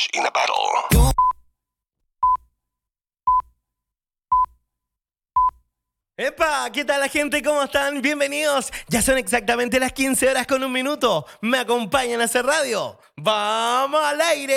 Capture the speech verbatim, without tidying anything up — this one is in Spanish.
Clash in a Battle. ¡Epa! ¿Qué tal la gente? ¿Cómo están? Bienvenidos. Ya son exactamente las quince horas con un minuto. ¿Me acompañan a hacer radio? ¡Vamos al aire!